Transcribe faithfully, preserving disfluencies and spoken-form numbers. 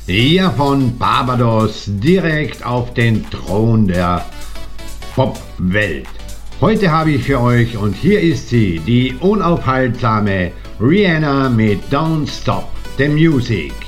hier von Barbados direkt auf den Thron der Popwelt. Heute habe ich für euch, und hier ist sie, die unaufhaltsame Rihanna mit Don't Stop the Music.